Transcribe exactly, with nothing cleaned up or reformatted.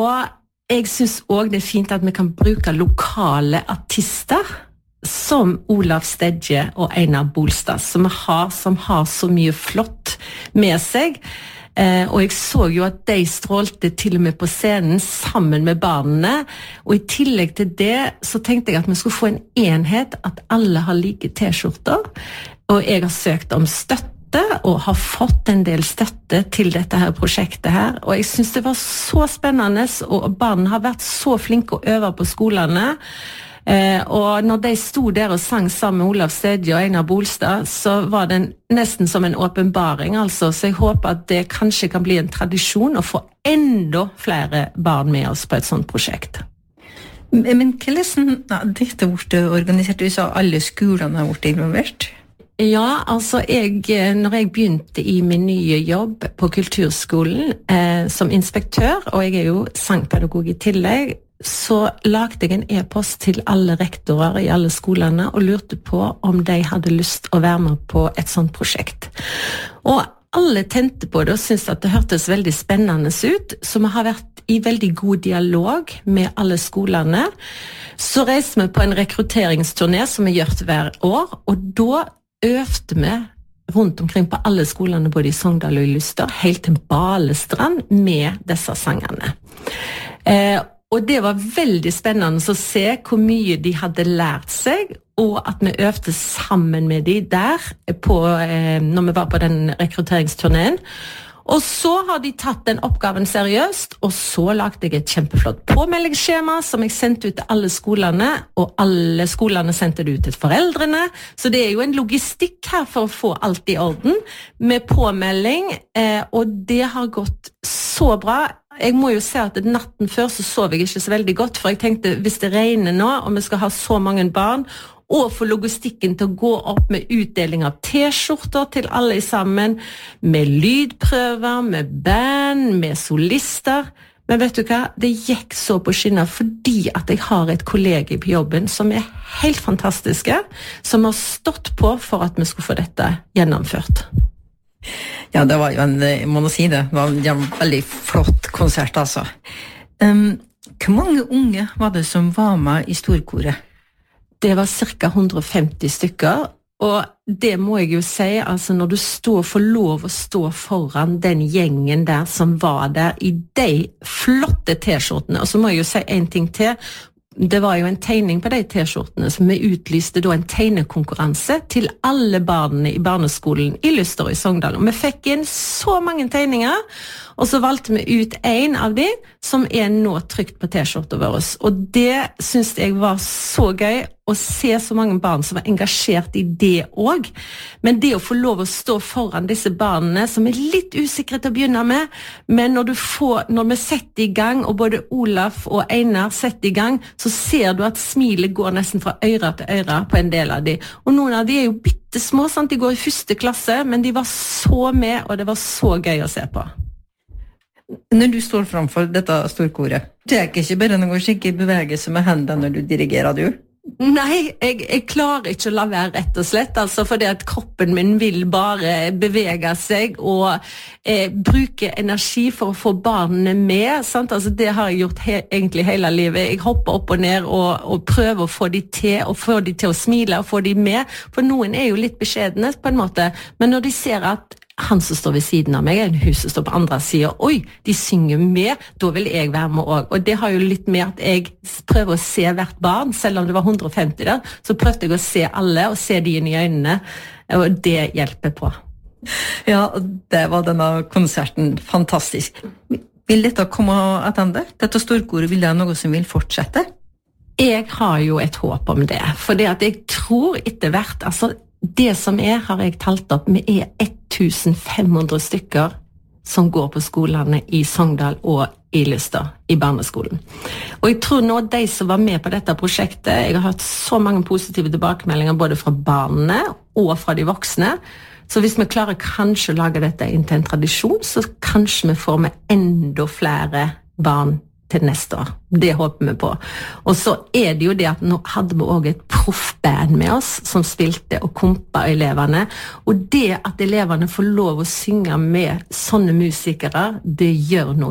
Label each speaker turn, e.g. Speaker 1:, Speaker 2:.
Speaker 1: Og jeg synes også det er fint at vi kan bruke lokale artister, som Olav Stedje og Einar Bolstad, som vi har, som har så mye flott med seg. Eh, og jeg så jo at de strålte til og med på scenen sammen med barnene, og i tillegg til det så tenkte jeg at vi skulle få en enhet, at alle har like t-skjorter, og jeg har søkt om støtte, og har fått en del støtte til dette her prosjektet her, og jeg synes det var så spennende, og barna har vært så flinke å øve på skolene, eh, og når de sto der og sang sammen med Olav Stedje og Einar Bolstad, så var det nesten som en åpenbaring, altså, så jeg håper at det kanskje kan bli en tradisjon å få enda flere barn med oss på et sånt prosjekt.
Speaker 2: Men hvordan har dette vært organisert? Du sa alle skolene har vært involvert?
Speaker 1: Ja, altså jeg, når jeg begynte i min nye jobb på kulturskolen eh, som inspektør, og jeg er jo sangpedagog i tillegg, så lagde jeg en e-post til alle rektorer i alle skolene og lurte på om de hadde lyst å være med på et sånt prosjekt. Og alle tente på det og syntes at det hørtes veldig spennende ut, så vi har vært i veldig god dialog med alle skolene. Så reiste vi på en rekrutteringsturné som vi gjør hver år, og da øvde vi rundt omkring på alle skolene, både i Sogndal og i Luster, helt til Balestrand med disse sangene. Eh, og det var veldig spennende å se hvor mye de hadde lært seg, og at vi øvde sammen med de der på, eh, når vi var på den rekrutteringsturneen. Og så har de tatt den oppgaven seriøst, og så lagde jeg et kjempeflott påmeldingsskjema som jeg sendte ut til alle skolene, og alle skolene sendte det ut til foreldrene, så det er jo en logistikk her for å få alt i orden med påmelding, eh, og det har gått så bra. Jeg må jo si at natten før så sov jeg ikke så veldig godt, for jeg tenkte hvis det regner nå, og vi skal ha så mange barn, og for logistikken til å gå opp med utdeling av t-skjorter til alle sammen, med lydprøver, med band, med solister. Men vet du hva? Det gikk så på skinner fordi at jeg har et kollega på jobben som er helt fantastiske, som har stått på for at vi skulle få dette gjennomført.
Speaker 2: Ja, det var jo en, jeg må nå si det, det var en veldig flott konsert altså. Um, hvor mange unge var det som var med i storkoret?
Speaker 1: Det var cirka hundre og femti stykker, og det må jeg jo si, altså når du står, får lov å stå foran den gjengen der som var der i de flotte t-skjortene, og så må jeg jo si en ting til. Det var jo en tegning på de t-skjortene som vi utlyste da en tegnekonkurranse til alle barnene i barneskolen i Luster og i Sogndal, og vi fikk inn så mange tegninger, og så valgte vi ut en av de som er nå trykt på t-skjorter våre, og det synes jeg var så gøy å se så mange barn som var engasjert i det også, men det å få lov å stå foran disse barnene som er litt usikre til å begynne med, men når, du får, når vi setter i gang, og både Olaf og Einar setter i gang, så ser du at smilet går nesten fra øyre til øyre på en del av de, og noen av de er jo bittesmå, sant? De går i første klasse, men de var så med, og det var så gøy å se på.
Speaker 2: Når du står framfor dette storkoret, det er ikke bare noen skikkelig bevegelse med hendene når du dirigerer, du?
Speaker 1: Nei, jeg, jeg klarer ikke å la være rett og slett, altså fordi at kroppen min vil bare bevege seg og eh, bruke energi for å få barnene med, sant? Altså det har jeg gjort he egentlig hele livet. Jeg hopper opp og ned og, og prøver å få de til, og få de til å smile og få de med, for noen er jo litt beskjedne på en måte, men når de ser at han som står ved siden av meg, en hus som står på andre siden, oi, de synger med, da vil jeg være med også. Og det har jo litt med at jeg prøver å se hvert barn, selv om det var hundre og femti der, så prøvde jeg å se alle, og se de inn i øynene, og det hjelper på.
Speaker 2: Ja, det var denne konserten fantastisk. Vil dette komme attende? Dette storkoret, vil det noe som vil fortsette?
Speaker 1: Jeg har jo et håp om det, for det at jeg tror etter hvert, altså det som er, har jeg talt opp, vi er tusen fem hundre stykker som går på skolene i Sogndal og i Luster, i barneskolen. Og jeg tror nå de som var med på dette prosjektet, jeg har hørt så mange positive tilbakemeldinger både fra barnene og fra de voksne, så hvis vi klarer kanskje å lage dette inn til en tradisjon, så kanskje vi får med enda flere barn til neste år. Det håper vi på. Og så er det jo det at nå hadde vi også et proffband med oss som spilte og kompa eleverne, og det at eleverne får lov å synge med sånne musikere, det gjør noe.